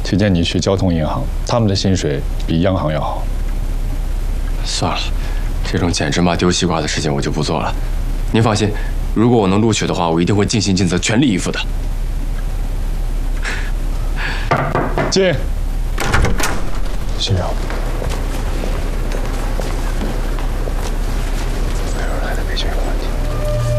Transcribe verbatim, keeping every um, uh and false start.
推荐你去交通银行，他们的薪水比央行要好。 算了，这种捡芝麻丢西瓜的事情我就不做了。您放心，如果我能录取的话，我一定会尽心尽责、全力以赴的。 进。谢谢。飞儿来的没这个问题。